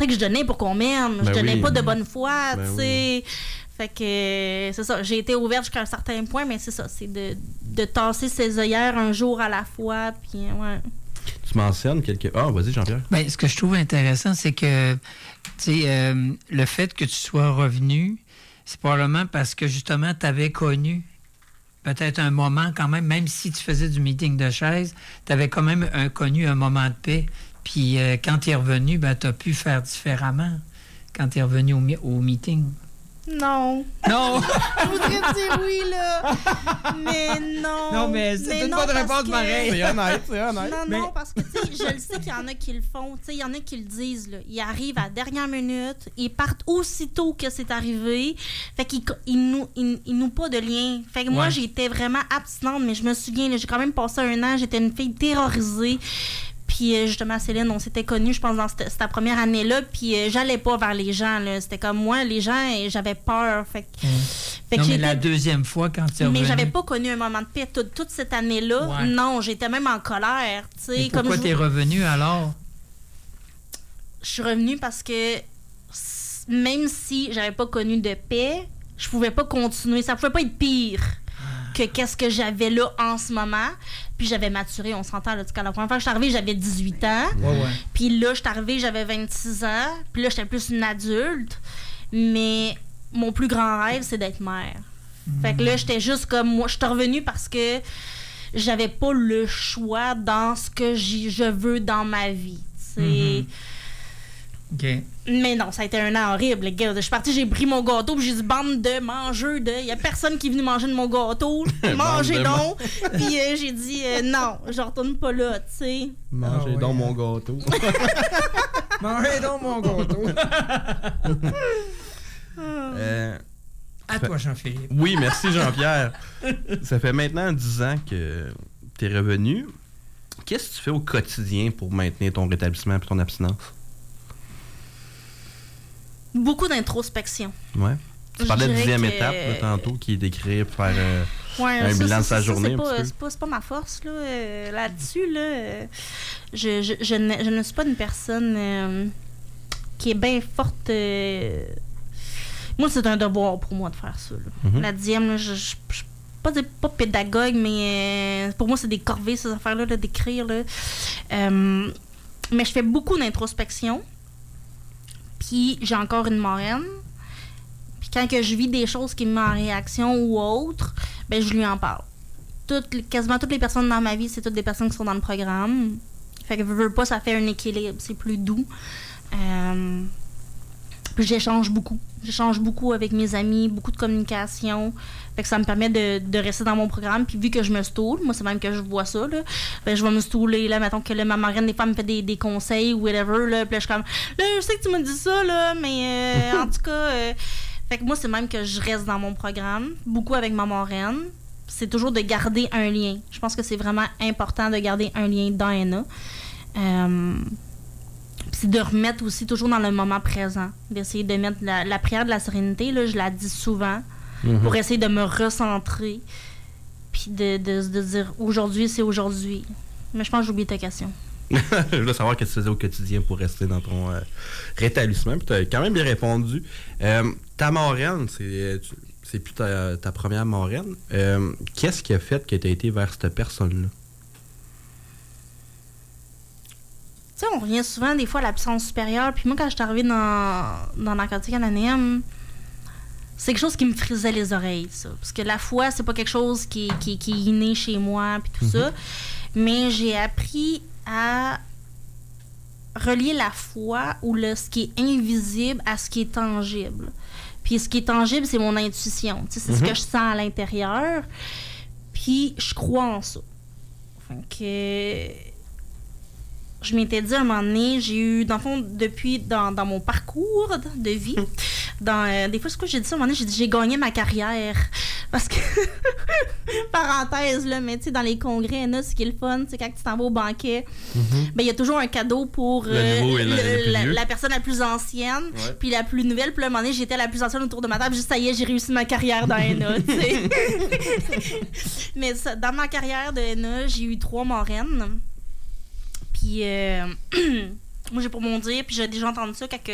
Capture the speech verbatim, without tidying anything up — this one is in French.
montrer que je donnais pour qu'on m'aime. Ben je donnais oui. pas de bonne foi, Ben tu sais. Fait que euh, c'est ça, j'ai été ouverte jusqu'à un certain point, mais c'est ça, c'est de, de tasser ses œillères un jour à la fois, puis ouais. Tu mentionnes quelques... Ah, vas-y, Jean-Pierre. Bien, ce que je trouve intéressant, c'est que, tu sais, euh, le fait que tu sois revenu, c'est probablement parce que, justement, tu avais connu peut-être un moment quand même, même si tu faisais du meeting de chaises, tu avais quand même un, connu un moment de paix. Puis euh, quand tu es revenu, ben, tu as pu faire différemment quand tu es revenu au, mi- au meeting. Non. Non! Je voudrais te dire oui, là. Mais non. Non, mais c'est mais une non, bonne parce réponse que- pareille. C'est honnête, c'est honnête. Non, Mais- non, parce que, tu sais, je le sais qu'il y en a qui le font. Tu sais, il y en a qui le disent, là. Ils arrivent à la dernière minute, ils partent aussitôt que c'est arrivé. Fait qu'ils ils nous, ils, ils nouent pas de lien. Fait que moi, Ouais. j'étais vraiment abstinente, mais je me souviens, là, j'ai quand même passé un an, j'étais une fille terrorisée. Puis euh, justement, Céline, on s'était connus, je pense, dans cette, cette première année-là. Puis euh, j'allais pas vers les gens, là. C'était comme moi, les gens, et j'avais peur. Fait que, Mmh. fait que Non, mais j'étais- la deuxième fois, quand tu es revenu... mais j'avais pas connu un moment de paix toute, toute cette année-là. Ouais. Non, j'étais même en colère. Tu sais, Mais comme pourquoi je- tu es revenu alors? je suis revenue parce que s- même si j'avais pas connu de paix, je pouvais pas continuer. Ça pouvait pas être pire que qu'est-ce que j'avais là en ce moment. Puis j'avais maturé, on s'entend. Là, quand la première fois que je suis arrivée, j'avais dix-huit ans. Ouais, ouais. Puis là, je suis arrivée, j'avais vingt-six ans. Puis là, j'étais plus une adulte. Mais mon plus grand rêve, c'est d'être mère. Fait que là, j'étais juste comme moi. Je suis revenue parce que j'avais pas le choix dans ce que j'y- je veux dans ma vie. Tu sais. Mhm. OK. Mais non, ça a été un an horrible, les gars. Je suis partie, j'ai pris mon gâteau, puis j'ai dit bande de mangeux de. Il y a personne qui est venu manger de mon gâteau. Mangez de donc. Puis euh, j'ai dit euh, non, je retourne pas là, tu sais. Mangez Ah ouais. donc mon gâteau. Mangez donc mon gâteau. Euh, À toi, Jean-Philippe. oui, merci Jean-Pierre. Ça fait maintenant dix ans que tu es revenu. Qu'est-ce que tu fais au quotidien pour maintenir ton rétablissement et ton abstinence? Beaucoup d'introspection. Ouais. Tu Je parlais de dirais dixième que- étape là, tantôt qui est d'écrire, faire euh, Ouais, un ça, bilan ça, de sa ça, journée. C'est un pas, petit peu. c'est pas, c'est pas ma force là, euh, là-dessus. Là, euh, je, je, je, ne, je ne suis pas une personne euh, qui est bien forte. euh, Moi, c'est un devoir pour moi de faire ça. Là. Mhm. La dixième, là, je ne suis pas, pas pédagogue, mais euh, pour moi, c'est des corvées, ces affaires-là, là, d'écrire. Là. Euh, mais je fais beaucoup d'introspection. Puis j'ai encore une moraine. Puis quand que je vis des choses qui me mettent en réaction ou autre, ben je lui en parle. Toutes, les- quasiment toutes les personnes dans ma vie, c'est toutes des personnes qui sont dans le programme. Fait que veux, veux pas, ça fait un équilibre, c'est plus doux. Euh, puis j'échange beaucoup. J'échange beaucoup avec mes amis, beaucoup de communication. Fait que ça me permet de, de rester dans mon programme. Puis vu que je me stoule, moi c'est même que je vois ça, là, ben je vais me stouler, là, mettons que là, ma marraine, des fois, me fait des, des conseils ou whatever, là, puis là, je suis comme, là, je sais que tu m'as dit ça, là, mais euh, en tout cas, euh, fait que moi, c'est même que je reste dans mon programme, beaucoup avec ma marraine. C'est toujours de garder un lien. Je pense que c'est vraiment important de garder un lien dans N A. Euh, Puis c'est de remettre aussi toujours dans le moment présent. D'essayer de mettre la, la prière de la sérénité, là, je la dis souvent, Mhm. pour essayer de me recentrer. Puis de, de, de dire aujourd'hui, c'est aujourd'hui. Mais je pense que j'ai oublié ta question. Je voulais savoir ce que tu faisais au quotidien pour rester dans ton euh, rétablissement. Puis tu as quand même bien répondu. Euh, ta marraine, c'est, tu- c'est plus ta, ta première marraine. Euh, qu'est-ce qui a fait que tu as été vers cette personne-là? Tu sais, on revient souvent des fois à la puissance supérieure. Puis moi, quand je suis arrivée dans, dans Narcotique Anonyme, c'est quelque chose qui me frisait les oreilles, ça. Parce que la foi, c'est pas quelque chose qui, qui, qui est inné chez moi, puis tout ça. Mais j'ai appris à relier la foi ou le, ce qui est invisible à ce qui est tangible. Puis ce qui est tangible, c'est mon intuition. Tu sais, c'est Mhm. ce que je sens à l'intérieur. Puis je crois en ça. Fait que je m'étais dit à un moment donné, j'ai eu, dans le fond, depuis, dans, dans mon parcours de, de vie, dans, euh, des fois, c'est quoi j'ai dit ça, à un moment donné, j'ai dit, j'ai gagné ma carrière. Parce que, parenthèse, là, mais tu sais, dans les congrès, N A, ce qui est le fun, c'est quand tu t'en vas au banquet, ben il y a toujours un cadeau pour Le euh, nouveau et le- le plus la, vieux. la personne la plus ancienne, Ouais. puis la plus nouvelle. Puis là, à un moment donné, j'étais la plus ancienne autour de ma table, juste ça y est, j'ai réussi ma carrière dans N A, tu sais. Mais ça, dans ma carrière de N A, j'ai eu trois marraines. Puis, euh, moi, j'ai pour mon dire, puis j'ai déjà entendu ça quand que